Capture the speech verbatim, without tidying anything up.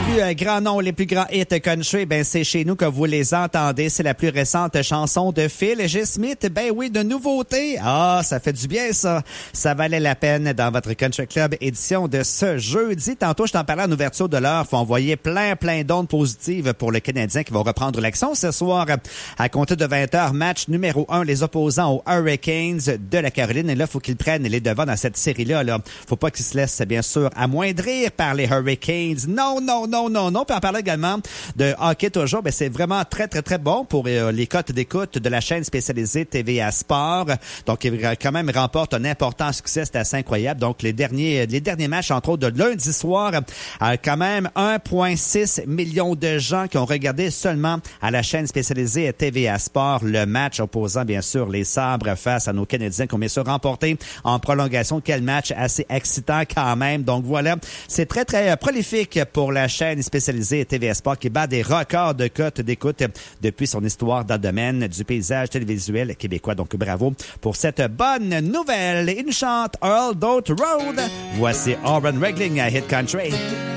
plus euh, grands noms, les plus grands hits country, ben c'est chez nous que vous les entendez. C'est la plus récente chanson de Phil G. Smith. Ben oui, de nouveautés. Ah, ça fait du bien, ça. Ça valait la peine dans votre Country Club édition de ce jeudi. Tantôt, je t'en parlais en ouverture de l'heure. Faut envoyer plein, plein d'ondes positives pour le Canadien qui va reprendre l'action ce soir à compter de vingt heures. Match numéro un, les opposants aux Hurricanes de la Caroline. Et là, faut qu'ils prennent les devants dans cette série-là. Là. Faut pas qu'ils se laissent, bien sûr, amoindrir par les Hurricanes. Non, non, non, non, non. Puis en parler également de hockey toujours, ben c'est vraiment très, très, très bon pour euh, les cotes d'écoute de la chaîne spécialisée T V A Sport. Donc, il quand même remporte un important succès. C'est assez incroyable. Donc, les derniers les derniers matchs, entre autres, de lundi soir, euh, quand même un virgule six million de gens qui ont regardé seulement à la chaîne spécialisée T V A Sport le match opposant, bien sûr, les Sabres face à nos Canadiens qui ont bien sûr remporté en prolongation. Quel match assez excitant quand même. Donc, voilà. C'est très, très euh, prolifique pour la chaîne spécialisée T V A Sport qui bat des records de cotes d'écoute depuis son histoire dans le domaine du paysage télévisuel québécois. Donc, bravo pour cette bonne nouvelle. Il chante Earl Dote Road. Voici Oren Regling à Hit Country.